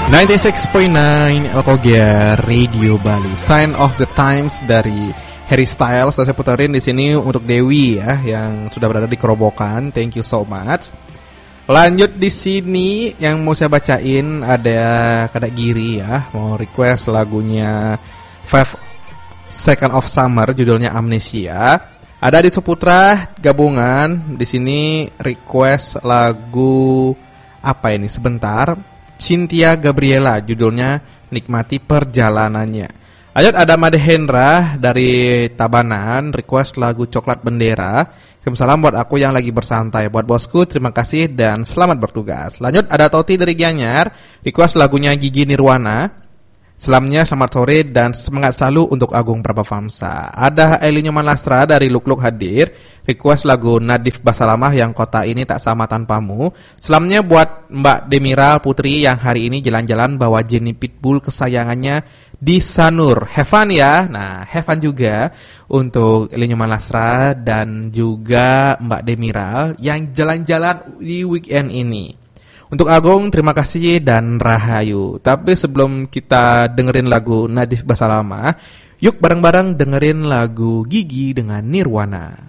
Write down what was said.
96.9 Alkogia Radio Bali. Sign of the Times dari Harry Styles. Saya puterin di sini untuk Dewi ya yang sudah berada di Kerobokan. Thank you so much. Lanjut di sini yang mau saya bacain ada Kadek Giri ya, mau request lagunya 5 Second of Summer judulnya Amnesia. Ada Adit Suputra gabungan di sini request lagu apa ini sebentar. Cynthia Gabriela judulnya Nikmati Perjalanannya. Lanjut ada Made Hendra dari Tabanan request lagu Coklat Bendera. Salam buat aku yang lagi bersantai. Buat bosku terima kasih dan selamat bertugas. Lanjut ada Toti dari Gianyar request lagunya Gigi Nirwana. Selamnya selamat sore dan semangat selalu untuk Agung Prabhavamsa. Ada Elinyo Malastra dari Lukluk hadir request lagu Nadif Basalamah yang kota ini tak sama tanpamu. Selamnya buat Mbak Demiral Putri yang hari ini jalan-jalan bawa Jenny Pitbull kesayangannya di Sanur. Have fun ya. Nah, have fun juga untuk Elinyo Malastra dan juga Mbak Demiral yang jalan-jalan di weekend ini. Untuk Agung, terima kasih dan rahayu. Tapi sebelum kita dengerin lagu Nadif Basalamah, yuk bareng-bareng dengerin lagu Gigi dengan Nirwana.